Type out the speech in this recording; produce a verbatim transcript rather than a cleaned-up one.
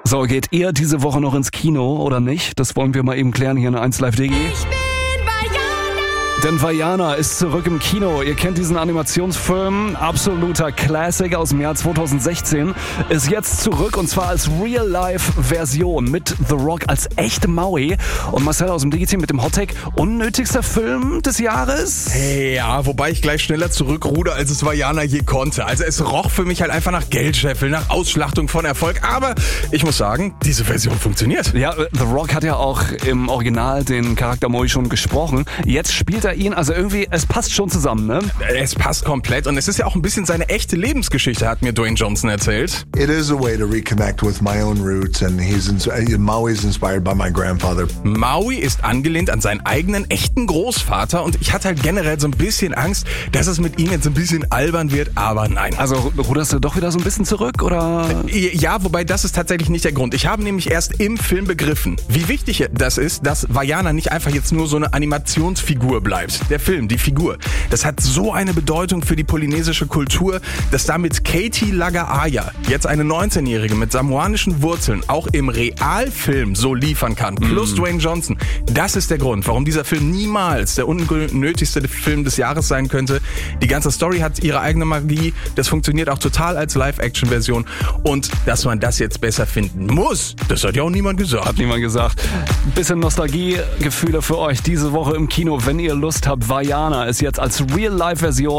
So, geht ihr diese Woche noch ins Kino oder nicht? Das wollen wir mal eben klären hier in eins Live D G. Ich bin Vajana. Denn Vajana ist zurück im Kino. Ihr kennt diesen Animationsfilm, absoluter Classic aus dem Jahr zweitausendsechzehn, ist jetzt zurück und zwar als Real-Life-Version mit The Rock als echte Maui. Und Marcel aus dem D G-Team mit dem Hottag, unnötigster Film des Jahres? Hey, ja, wobei ich gleich schneller zurückruder, als es Vajana je konnte. Also es roch für mich halt einfach nach Geldscheffel, nach Ausschlachtung von Erfolg. Aber ich muss sagen, diese Version funktioniert. Ja, The Rock hat ja auch im Original den Charakter Maui schon gesprochen. Jetzt spielt er ihn, also irgendwie, es passt schon zusammen, ne? Es passt komplett und es ist ja auch ein bisschen seine echte Lebensgeschichte, hat mir Dwayne Johnson erzählt. It is a way to reconnect with my own roots and he's ins- Maui's inspired by my grandfather. Maui ist angelehnt an seinen eigenen echten Großvater und ich hatte halt generell so ein bisschen Angst, dass es mit ihm jetzt ein bisschen albern wird, aber nein. Also ruderst du doch wieder so ein bisschen zurück, oder? Ja, wobei das ist tatsächlich nicht der Grund. Ich habe nämlich erst im Film begriffen, wie wichtig das ist, dass Vajana nicht einfach jetzt nur so eine Animationsfigur bleibt. Der Film, die Figur, das hat so eine Bedeutung für die polynesische Kultur, dass damit Katie Lagaaya, jetzt eine neunzehnjährige mit samoanischen Wurzeln, auch im Realfilm so liefern kann. Plus Dwayne Johnson. Das ist der Grund, warum dieser Film niemals der unnötigste Film des Jahres sein könnte. Die ganze Story hat ihre eigene Magie. Das funktioniert auch total als Live-Action-Version. Und dass man das jetzt besser finden muss, das hat ja auch niemand gesagt. Hat niemand gesagt. Bisschen Nostalgie-Gefühle für euch diese Woche im Kino, wenn ihr Lust habt. Vajana ist jetzt als Real-Life-Version